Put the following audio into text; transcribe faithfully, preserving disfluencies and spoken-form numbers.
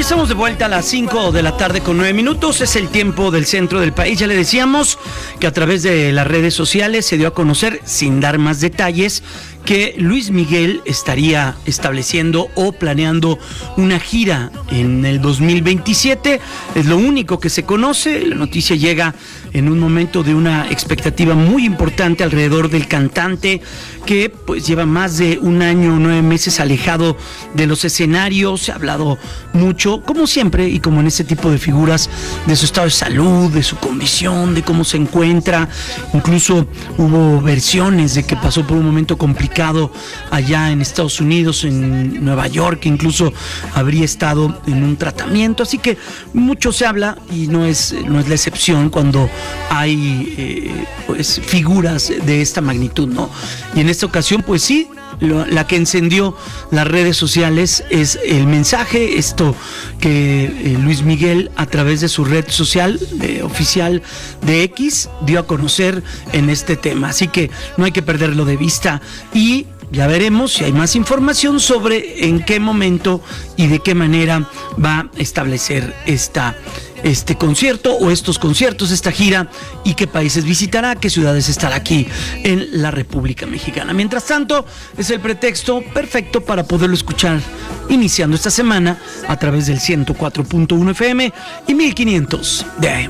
ya estamos de vuelta a las cinco de la tarde con nueve minutos. Es el tiempo del centro del país. Ya le decíamos que a través de las redes sociales se dio a conocer, sin dar más detalles, que Luis Miguel estaría estableciendo o planeando una gira en el dos mil veintisiete. Es lo único que se conoce. La noticia llega en un momento de una expectativa muy importante alrededor del cantante, que pues lleva más de un año, nueve meses alejado de los escenarios. Se ha hablado mucho, como siempre, y como en este tipo de figuras, de su estado de salud, de su condición, de cómo se encuentra. Incluso hubo versiones de que pasó por un momento complicado allá en Estados Unidos, en Nueva York, incluso habría estado en un tratamiento. Así que mucho se habla, y no es, no es la excepción cuando hay eh, pues figuras de esta magnitud, ¿no? Y en esta ocasión, pues sí, lo, la que encendió las redes sociales es el mensaje, esto que eh, Luis Miguel, a través de su red social eh, oficial de X, dio a conocer en este tema. Así que no hay que perderlo de vista, y ya veremos si hay más información sobre en qué momento y de qué manera va a establecer esta este concierto o estos conciertos, esta gira, y qué países visitará, qué ciudades estará aquí en la República Mexicana. Mientras tanto, es el pretexto perfecto para poderlo escuchar iniciando esta semana a través del ciento cuatro punto uno F M y mil quinientos de A M.